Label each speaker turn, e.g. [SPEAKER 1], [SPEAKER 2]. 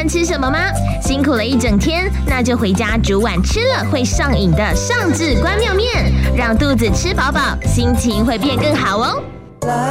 [SPEAKER 1] 餐吃什么吗？辛苦了一整天，那就回家煮碗吃了会上瘾的上至关庙面，让肚子吃饱饱，心情会变更好哦。